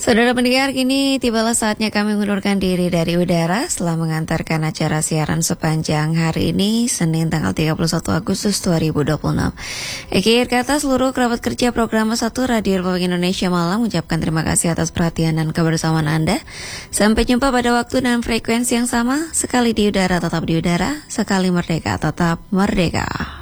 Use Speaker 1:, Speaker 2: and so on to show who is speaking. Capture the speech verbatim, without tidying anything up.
Speaker 1: Saudara pendengar, kini tibalah saatnya kami mengundurkan diri dari udara setelah mengantarkan acara siaran sepanjang hari ini, Senin tanggal tiga puluh satu Agustus dua ribu dua puluh enam. Akhir kata seluruh kerabat kerja program satu Radio Republik Indonesia Malang mengucapkan terima kasih atas perhatian dan kebersamaan Anda. Sampai jumpa pada waktu dan frekuensi yang sama, sekali di udara tetap di udara, sekali merdeka tetap merdeka.